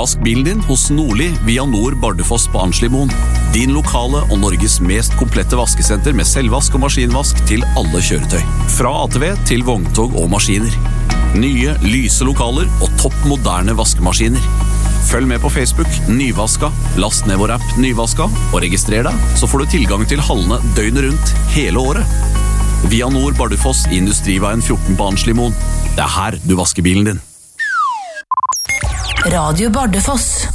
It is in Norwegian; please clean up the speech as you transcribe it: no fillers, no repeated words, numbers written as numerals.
Vask bilen din hos Nordli via Nord Bardufoss på Arnslimoen. Din lokale og Norges mest komplette vaskesenter med selvvask og maskinvask til alle kjøretøy. Fra ATV til vogntog og maskiner. Nye, lyse lokaler og topp moderne vaskemaskiner. Følg med på Facebook, Nyvaska, last ned vår app Nyvaska og registrer deg, så får du tilgang til hallene døgnet rundt hele året. Via Nord Bardufoss i Industriveien 14 på Arnslimoen. Det her du vasker bilen din. Radio Bardufoss.